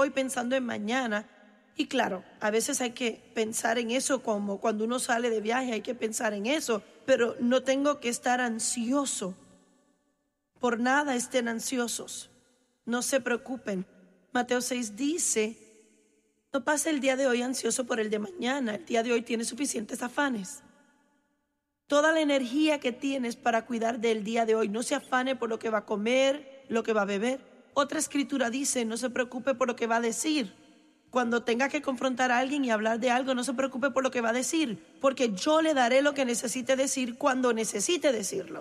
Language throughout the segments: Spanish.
hoy pensando en mañana. Y claro, a veces hay que pensar en eso, como cuando uno sale de viaje hay que pensar en eso, pero no tengo que estar ansioso. Por nada estén ansiosos, no se preocupen. Mateo 6 dice, no pase el día de hoy ansioso por el de mañana, el día de hoy tiene suficientes afanes. Toda la energía que tienes para cuidar del día de hoy, no se afane por lo que va a comer, lo que va a beber. Otra escritura dice, no se preocupe por lo que va a decir. Cuando tenga que confrontar a alguien y hablar de algo, no se preocupe por lo que va a decir, porque yo le daré lo que necesite decir cuando necesite decirlo.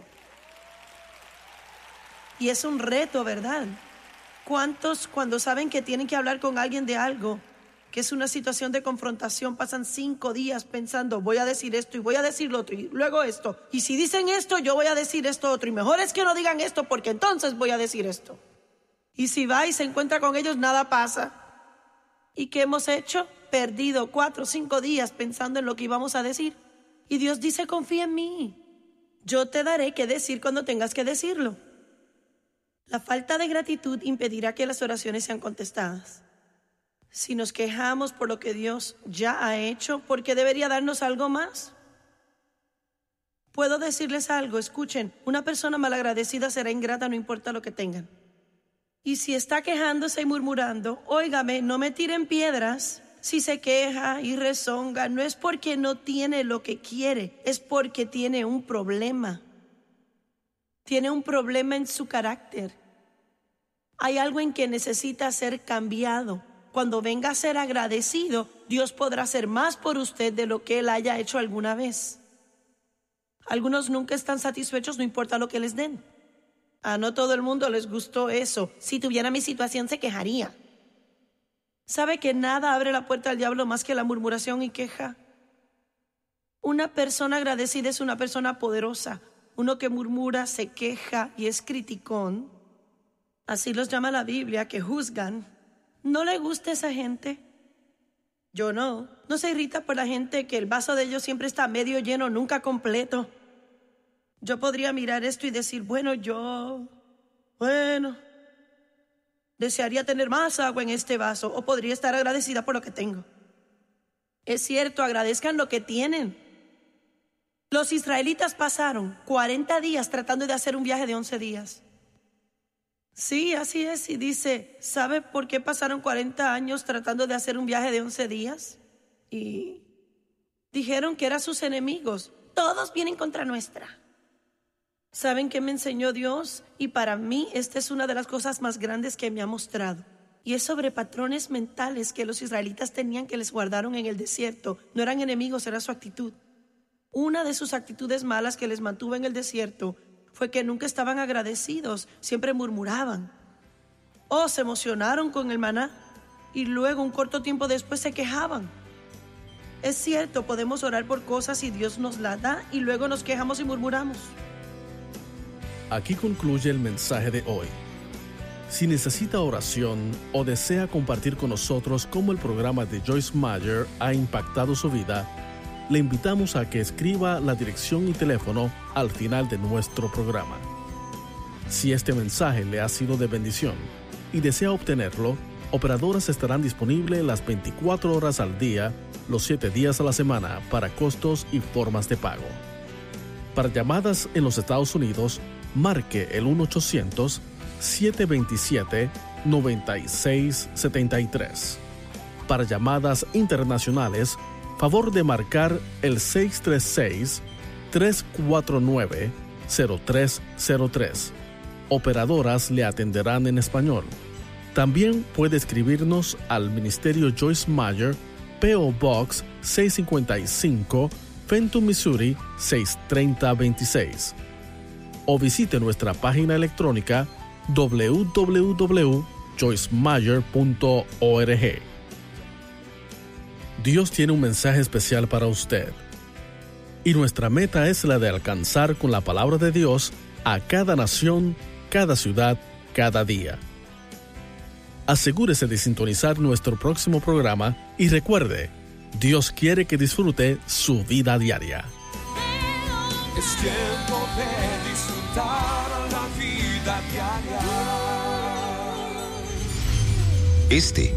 Y es un reto, ¿verdad? ¿Cuántos, cuando saben que tienen que hablar con alguien de algo, que es una situación de confrontación, pasan 5 días pensando, voy a decir esto y voy a decir lo otro y luego esto? Y si dicen esto, yo voy a decir esto otro. Y mejor es que no digan esto porque entonces voy a decir esto. Y si va y se encuentra con ellos, nada pasa. ¿Y qué hemos hecho? Perdido 4 o 5 días pensando en lo que íbamos a decir. Y Dios dice, confía en mí. Yo te daré qué decir cuando tengas que decirlo. La falta de gratitud impedirá que las oraciones sean contestadas. Si nos quejamos por lo que Dios ya ha hecho, ¿por qué debería darnos algo más? Puedo decirles algo, escuchen, una persona malagradecida será ingrata no importa lo que tengan. Y si está quejándose y murmurando, óigame, no me tiren piedras. Si se queja y rezonga, no es porque no tiene lo que quiere, es porque tiene un problema. Tiene un problema en su carácter. Hay algo en que necesita ser cambiado. Cuando venga a ser agradecido, Dios podrá hacer más por usted de lo que Él haya hecho alguna vez. Algunos nunca están satisfechos, no importa lo que les den. A no todo el mundo les gustó eso. Si tuviera mi situación, se quejaría. ¿Sabe que nada abre la puerta al diablo más que la murmuración y queja? Una persona agradecida es una persona poderosa. Uno que murmura, se queja y es criticón, así los llama la Biblia, que juzgan. ¿No le gusta esa gente? Yo no. No se irrita por la gente que el vaso de ellos siempre está medio lleno, nunca completo. Yo podría mirar esto y decir, bueno, desearía tener más agua en este vaso, o podría estar agradecida por lo que tengo. Es cierto, agradezcan lo que tienen. Los israelitas pasaron 40 días tratando de hacer un viaje de 11 días. Sí, así es. Y dice, ¿sabe por qué pasaron 40 años tratando de hacer un viaje de 11 días? Y dijeron que eran sus enemigos. Todos vienen contra nuestra. ¿Saben qué me enseñó Dios? Y para mí esta es una de las cosas más grandes que me ha mostrado. Y es sobre patrones mentales que los israelitas tenían, que les guardaron en el desierto. No eran enemigos, era su actitud. Una de sus actitudes malas que les mantuvo en el desierto fue que nunca estaban agradecidos, siempre murmuraban. Se emocionaron con el maná y luego un corto tiempo después se quejaban. Es cierto, podemos orar por cosas y Dios nos las da y luego nos quejamos y murmuramos. Aquí concluye el mensaje de hoy. Si necesita oración o desea compartir con nosotros cómo el programa de Joyce Meyer ha impactado su vida, le invitamos a que escriba la dirección y teléfono al final de nuestro programa. Si este mensaje le ha sido de bendición y desea obtenerlo, operadoras estarán disponibles las 24 horas al día, los 7 días a la semana para costos y formas de pago. Para llamadas en los Estados Unidos, marque el 1-800-727-9673. Para llamadas internacionales, favor de marcar el 636-349-0303. Operadoras le atenderán en español. También puede escribirnos al Ministerio Joyce Meyer, P.O. Box 655, Fenton, Missouri 63026. O visite nuestra página electrónica www.joycemeyer.org. Dios tiene un mensaje especial para usted. Y nuestra meta es la de alcanzar con la palabra de Dios a cada nación, cada ciudad, cada día. Asegúrese de sintonizar nuestro próximo programa y recuerde, Dios quiere que disfrute su vida diaria. Es tiempo de disfrutar la vida diaria.